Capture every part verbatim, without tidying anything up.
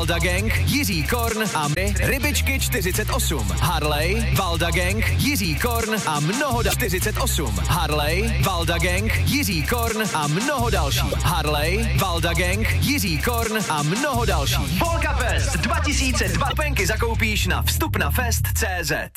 Valda Gang, Jiří Korn a my, Rybičky čtyřicet osm, Harley, Valda Gang, Jiří Korn a mnoho dalších. čtyřicet osm, Harley, Valda Gang, Jiří Korn a mnoho dalších. Harley, Valda Gang, Jiří Korn a mnoho dalších. Polka Fest dva tisíce dva. Penky zakoupíš na vstupnafest tečka cé zet.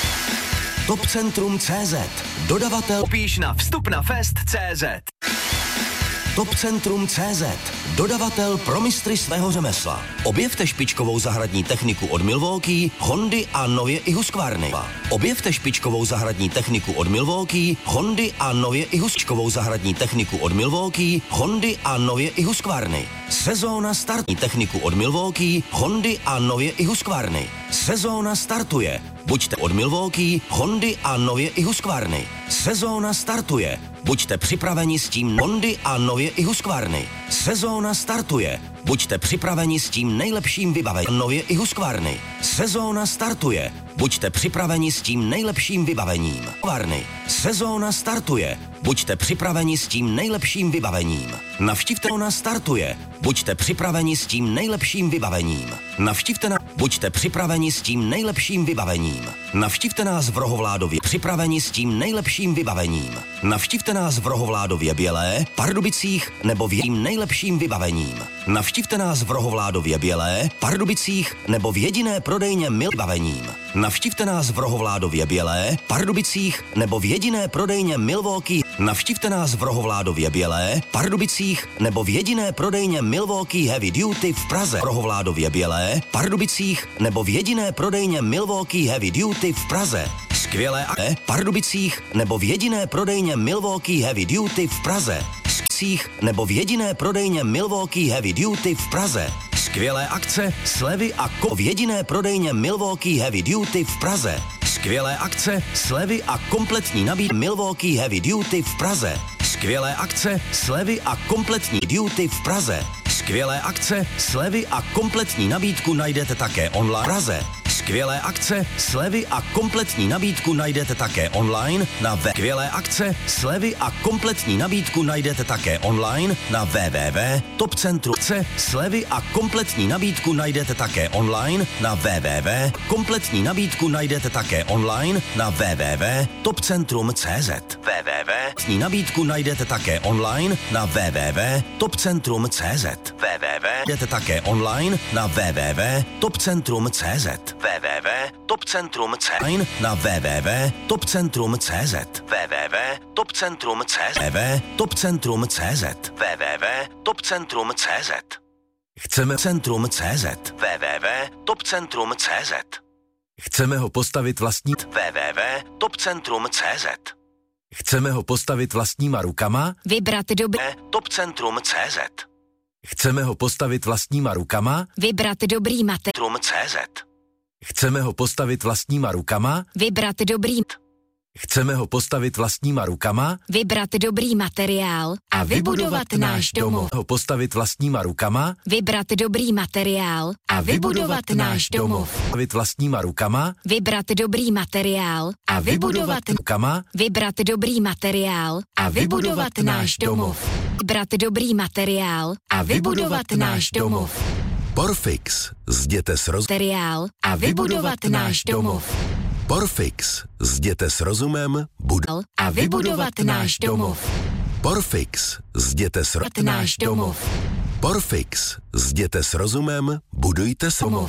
Topcentrum tečka cé zet. Dodavatel. Koupíš na vstupnafest tečka cé zet. Topcentrum tečka cé zet. Dodavatel pro mistry svého řemesla. Objevte špičkovou zahradní techniku od Milwaukee, Hondy a nově i Husqvarny. Objevte špičkovou zahradní techniku od Milwaukee, Hondy a nově i Husqvarny. zahradní techniku od Milwaukee, Hondy a nově i Husqvarny. Sezóna startní techniku od Milwaukee, Hondy a nově i Husqvarny. Sezóna startuje. Buďte od Milwaukee, Hondy a nově i Husqvarny. Sezóna startuje. Buďte připraveni s tím Hondy a nově i Husqvarny. Sezóna startuje. Buďte připraveni s tím nejlepším vybavením nově i Husqvarny. Sezóna startuje. Buďte připraveni s tím nejlepším vybavením. Husqvarny. Sezóna startuje. Buďte připraveni s tím nejlepším vybavením. Navštivte ona startuje. Buďte připraveni s tím nejlepším vybavením. Navštivte na Buďte připraveni s tím nejlepším vybavením. Navštivte nás v Rohovládově. Připraveni s tím nejlepším vybavením. Navštivte nás v Rohovládově Bělé, Pardubicích nebo v jejím nejlepším vybavením. Navštivte nás v Rohovládově Bělé, Pardubicích nebo v jediné prodejně Mil vybavením. Navštivte nás v Rohovládově Bělé, Pardubicích nebo v jediné prodejně Milwaukee. Navštivte nás v Rohovládově Bělé, Pardubicích nebo v jediné prodejně Milwaukee Heavy Duty v Praze. Rohovládově Bělé, Pardubicích nebo v jediné prodejně Milwaukee Heavy Duty v Praze. Skvělé a Pardubicích nebo v jediné prodejně Milwaukee Heavy Duty v Praze. Skcích nebo v jediné prodejně Milwaukee Heavy Duty v Praze. Skvělé akce, slevy a ko v jediné prodejně Milwaukee Heavy Duty v Praze. Skvělé akce, slevy a kompletní nabídka Milwaukee Heavy Duty v Praze. Skvělé akce, slevy a kompletní duty v Praze. Skvělé akce, slevy a kompletní nabídku najdete také online. Praze. Skvělé akce, slevy a kompletní nabídku najdete také online na web. Skvělé akce, slevy a kompletní nabídku najdete také online na w w w tečka topcentrum tečka cé zet. Slevy a kompletní nabídku najdete také online na w w w tečka kompletní nabídku najdete také online na w w w tečka topcentrum tečka cé zet. www. Nabídku najdete také online na w w w tečka topcentrum tečka cé zet. www. Najdete také online na w w w tečka topcentrum tečka cé zet. www tečka topcentrum tečka cé zet. Na w w w tečka topcentrum tečka cé zet. www tečka topcentrum tečka cé zet. www tečka topcentrum tečka cé zet. www tečka topcentrum tečka cé zet. Chceme centrum tečka cé zet. www tečka topcentrum tečka cé zet. Chceme ho postavit vlastní www tečka topcentrum tečka cé zet. Chceme ho postavit vlastníma rukama. Vybrat dobrý topcentrum tečka cé zet. Chceme ho postavit vlastníma rukama. Vybrat dobrý materiál. topcentrum tečka cé zet. Chceme ho postavit vlastníma rukama. Vybrat dobrý Chceme ho postavit vlastníma rukama. Vybrat dobrý materiál a vybudovat náš domov. Ho postavit vlastníma rukama. Vybrat dobrý materiál a vybudovat náš domov. Postavit vlastníma rukama. Vybrat dobrý materiál a vybudovat rukama. Vybrat dobrý materiál a vybudovat náš domov. Vybrat dobrý materiál a vybudovat náš domov. Porfix. Zděte s roz... Materiál a vybudovat náš domov. Porfix. Zděte s rozumem, bud... A vybudovat náš domov. Porfix. Zděte s roz... Náš domov. Porfix. Zděte s rozumem, budujte s... Domov.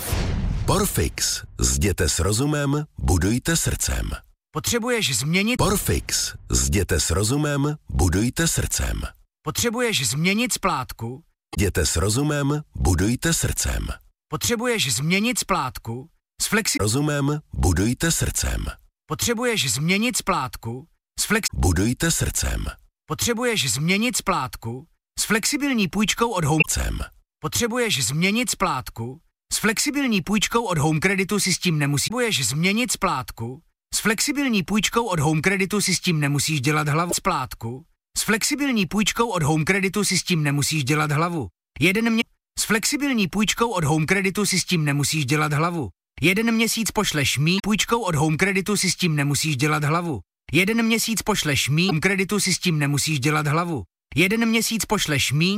Porfix. Zděte s rozumem, budujte srdcem. Potřebuješ změnit... Porfix. Zděte s rozumem, budujte srdcem. Potřebuješ změnit splátku? Jděte s rozumem, budujte srdcem. Potřebuješ změnit splátku? S flexi... Rozumem, budujte srdcem. Potřebuješ změnit splátku? S flex... Budujte srdcem. Potřebuješ změnit splátku? S flexibilní půjčkou od Home... Srdcem. Potřebuješ změnit splátku? S flexibilní půjčkou od Home Creditu si s tím nemusíš... Potřebuješ změnit splátku? S flexibilní půjčkou od Home Creditu si s tím nemusíš dělat hlavu. Splátku? S flexibilní půjčkou od Home Creditu si s tím nemusíš dělat hlavu. Jeden mě... S flexibilní půjčkou od Home Creditu si s tím nemusíš dělat hlavu. Jeden měsíc pošleš mí, půjčkou od Home Creditu si s tím nemusíš dělat hlavu. Jeden měsíc pošleš mí, Home Creditu si s tím nemusíš dělat hlavu. Jeden měsíc pošleš mí,